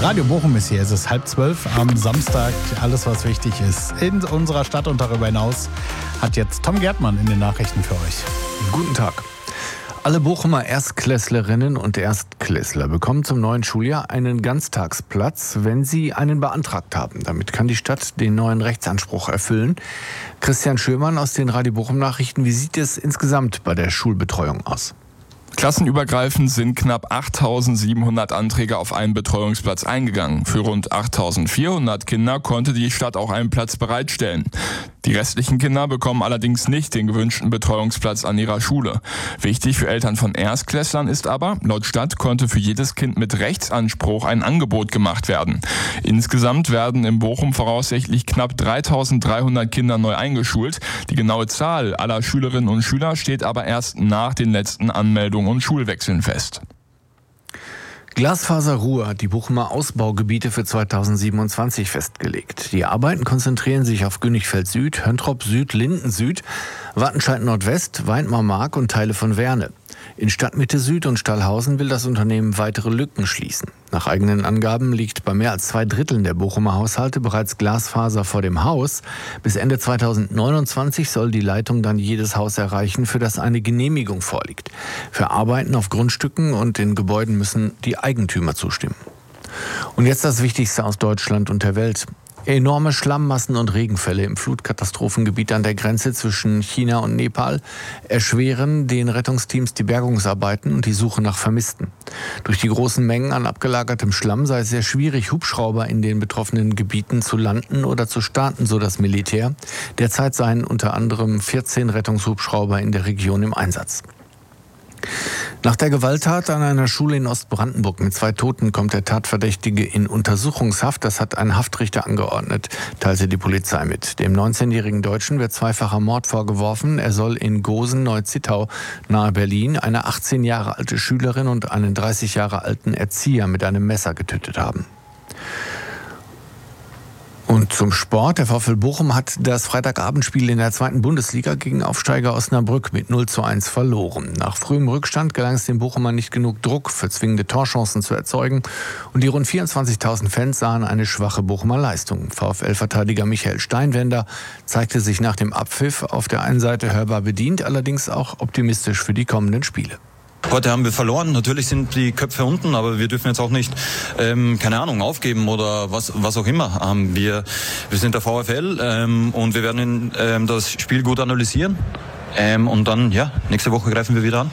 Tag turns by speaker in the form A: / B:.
A: Radio Bochum ist hier. Es ist 11:30 am Samstag. Alles, was wichtig ist in unserer Stadt und darüber hinaus, hat jetzt Tom Gärtmann in den Nachrichten für euch.
B: Guten Tag. Alle Bochumer Erstklässlerinnen und Erstklässler bekommen zum neuen Schuljahr einen Ganztagsplatz, wenn sie einen beantragt haben. Damit kann die Stadt den neuen Rechtsanspruch erfüllen. Christian Schürmann aus den Radio Bochum Nachrichten. Wie sieht es insgesamt bei der Schulbetreuung aus?
C: Klassenübergreifend sind knapp 8.700 Anträge auf einen Betreuungsplatz eingegangen. Für rund 8.400 Kinder konnte die Stadt auch einen Platz bereitstellen. Die restlichen Kinder bekommen allerdings nicht den gewünschten Betreuungsplatz an ihrer Schule. Wichtig für Eltern von Erstklässlern ist aber, laut Stadt konnte für jedes Kind mit Rechtsanspruch ein Angebot gemacht werden. Insgesamt werden in Bochum voraussichtlich knapp 3.300 Kinder neu eingeschult. Die genaue Zahl aller Schülerinnen und Schüler steht aber erst nach den letzten Anmeldungen und Schulwechseln fest.
B: Glasfaser Ruhr hat die Bochumer Ausbaugebiete für 2027 festgelegt. Die Arbeiten konzentrieren sich auf Günigfeld Süd, Höntrop Süd, Linden Süd, Wattenscheid Nordwest, Weintmar Mark und Teile von Werne. In Stadtmitte Süd und Stallhausen will das Unternehmen weitere Lücken schließen. Nach eigenen Angaben liegt bei mehr als 2/3 der Bochumer Haushalte bereits Glasfaser vor dem Haus. Bis Ende 2029 soll die Leitung dann jedes Haus erreichen, für das eine Genehmigung vorliegt. Für Arbeiten auf Grundstücken und in Gebäuden müssen die Eigentümer zustimmen. Und jetzt das Wichtigste aus Deutschland und der Welt. Enorme Schlammmassen und Regenfälle im Flutkatastrophengebiet an der Grenze zwischen China und Nepal erschweren den Rettungsteams die Bergungsarbeiten und die Suche nach Vermissten. Durch die großen Mengen an abgelagertem Schlamm sei es sehr schwierig, Hubschrauber in den betroffenen Gebieten zu landen oder zu starten, so das Militär. Derzeit seien unter anderem 14 Rettungshubschrauber in der Region im Einsatz. Nach der Gewalttat an einer Schule in Ostbrandenburg mit 2 Toten kommt der Tatverdächtige in Untersuchungshaft. Das hat ein Haftrichter angeordnet, teilte die Polizei mit. Dem 19-jährigen Deutschen wird zweifacher Mord vorgeworfen. Er soll in Gosen-Neu-Zittau nahe Berlin eine 18 Jahre alte Schülerin und einen 30 Jahre alten Erzieher mit einem Messer getötet haben. Und zum Sport. Der VfL Bochum hat das Freitagabendspiel in der 2. Bundesliga gegen Aufsteiger Osnabrück mit 0:1 verloren. Nach frühem Rückstand gelang es den Bochumern nicht genug Druck für zwingende Torchancen zu erzeugen. Und die rund 24.000 Fans sahen eine schwache Bochumer Leistung. VfL-Verteidiger Michael Steinwender zeigte sich nach dem Abpfiff auf der einen Seite hörbar bedient, allerdings auch optimistisch für die kommenden Spiele.
D: Heute haben wir verloren. Natürlich sind die Köpfe unten, aber wir dürfen jetzt auch nicht, aufgeben oder was auch immer. Wir sind der VfL und wir werden das Spiel gut analysieren. Und dann, nächste Woche greifen wir wieder an.